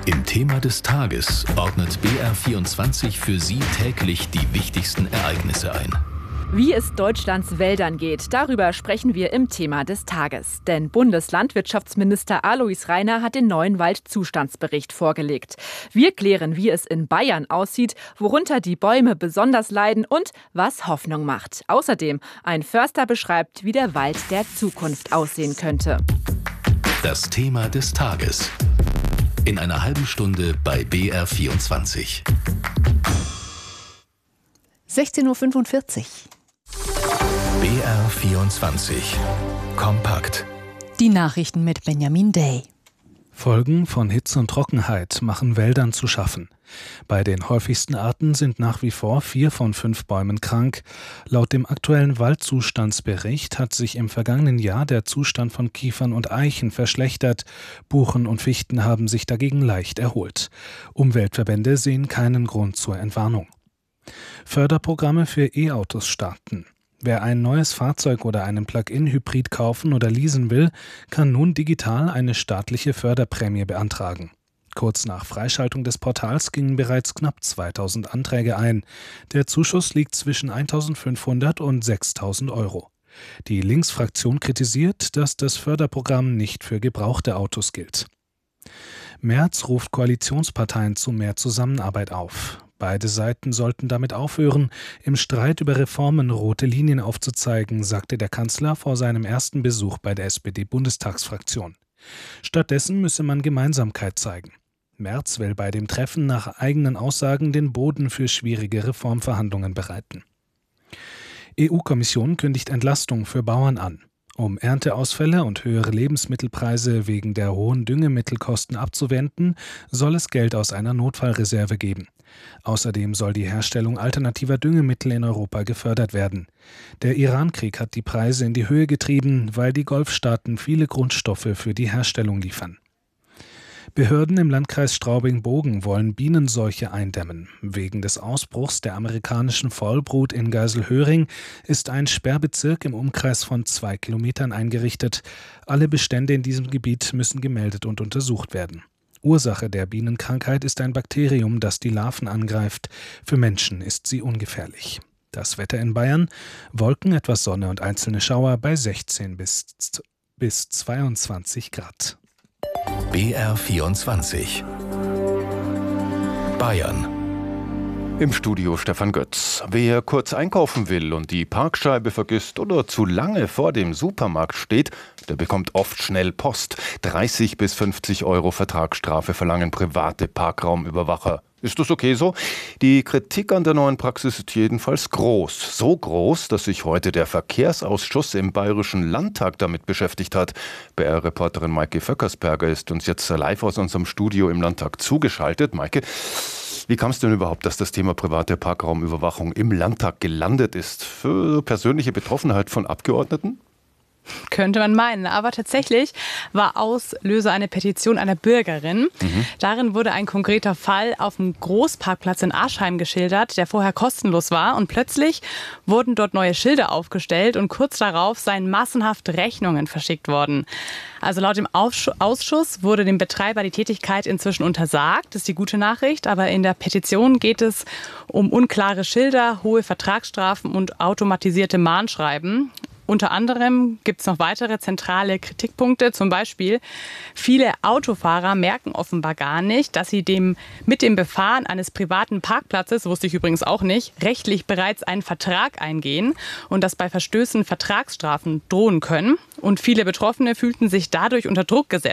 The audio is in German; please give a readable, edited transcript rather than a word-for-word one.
Im Thema des Tages ordnet BR24 für Sie täglich die wichtigsten Ereignisse ein. Wie es Deutschlands Wäldern geht, darüber sprechen wir im Thema des Tages. Denn Bundeslandwirtschaftsminister Alois Rainer hat den neuen Waldzustandsbericht vorgelegt. Wir klären, wie es in Bayern aussieht, worunter die Bäume besonders leiden und was Hoffnung macht. Außerdem, ein Förster beschreibt, wie der Wald der Zukunft aussehen könnte. Das Thema des Tages. In einer halben Stunde bei BR24. 16:45 Uhr. BR24 Kompakt. Die Nachrichten mit Benjamin Day. Folgen von Hitze und Trockenheit machen Wäldern zu schaffen. Bei den häufigsten Arten sind nach wie vor 4 von 5 Bäumen krank. Laut dem aktuellen Waldzustandsbericht hat sich im vergangenen Jahr der Zustand von Kiefern und Eichen verschlechtert. Buchen und Fichten haben sich dagegen leicht erholt. Umweltverbände sehen keinen Grund zur Entwarnung. Förderprogramme für E-Autos starten. Wer ein neues Fahrzeug oder einen Plug-in-Hybrid kaufen oder leasen will, kann nun digital eine staatliche Förderprämie beantragen. Kurz nach Freischaltung des Portals gingen bereits knapp 2000 Anträge ein. Der Zuschuss liegt zwischen 1.500 und 6.000 Euro. Die Linksfraktion kritisiert, dass das Förderprogramm nicht für gebrauchte Autos gilt. Merz ruft Koalitionsparteien zu mehr Zusammenarbeit auf. Beide Seiten sollten damit aufhören, im Streit über Reformen rote Linien aufzuzeigen, sagte der Kanzler vor seinem ersten Besuch bei der SPD-Bundestagsfraktion. Stattdessen müsse man Gemeinsamkeit zeigen. Merz will bei dem Treffen nach eigenen Aussagen den Boden für schwierige Reformverhandlungen bereiten. EU-Kommission kündigt Entlastung für Bauern an. Um Ernteausfälle und höhere Lebensmittelpreise wegen der hohen Düngemittelkosten abzuwenden, soll es Geld aus einer Notfallreserve geben. Außerdem soll die Herstellung alternativer Düngemittel in Europa gefördert werden. Der Iran-Krieg hat die Preise in die Höhe getrieben, weil die Golfstaaten viele Grundstoffe für die Herstellung liefern. Behörden im Landkreis Straubing-Bogen wollen Bienenseuche eindämmen. Wegen des Ausbruchs der amerikanischen Vollbrut in Geiselhöring ist ein Sperrbezirk im Umkreis von 2 Kilometern eingerichtet. Alle Bestände in diesem Gebiet müssen gemeldet und untersucht werden. Ursache der Bienenkrankheit ist ein Bakterium, das die Larven angreift. Für Menschen ist sie ungefährlich. Das Wetter in Bayern: Wolken, etwas Sonne und einzelne Schauer bei 16 bis 22 Grad. BR24 Bayern. Im Studio Stefan Götz. Wer kurz einkaufen will und die Parkscheibe vergisst oder zu lange vor dem Supermarkt steht, der bekommt oft schnell Post. 30 bis 50 Euro Vertragsstrafe verlangen private Parkraumüberwacher. Ist das okay so? Die Kritik an der neuen Praxis ist jedenfalls groß. So groß, dass sich heute der Verkehrsausschuss im Bayerischen Landtag damit beschäftigt hat. BR-Reporterin Maike Vöckersberger ist uns jetzt live aus unserem Studio im Landtag zugeschaltet. Maike, wie kam es denn überhaupt, dass das Thema private Parkraumüberwachung im Landtag gelandet ist? Für persönliche Betroffenheit von Abgeordneten? Könnte man meinen, aber tatsächlich war Auslöser eine Petition einer Bürgerin. Darin wurde ein konkreter Fall auf einem Großparkplatz in Aschheim geschildert, der vorher kostenlos war, und plötzlich wurden dort neue Schilder aufgestellt und kurz darauf seien massenhaft Rechnungen verschickt worden. Also laut dem Ausschuss wurde dem Betreiber die Tätigkeit inzwischen untersagt, das ist die gute Nachricht, aber in der Petition geht es um unklare Schilder, hohe Vertragsstrafen und automatisierte Mahnschreiben. Unter anderem gibt es noch weitere zentrale Kritikpunkte, zum Beispiel: Viele Autofahrer merken offenbar gar nicht, dass sie mit dem Befahren eines privaten Parkplatzes, wusste ich übrigens auch nicht, rechtlich bereits einen Vertrag eingehen und dass bei Verstößen Vertragsstrafen drohen können. Und viele Betroffene fühlten sich dadurch unter Druck gesetzt.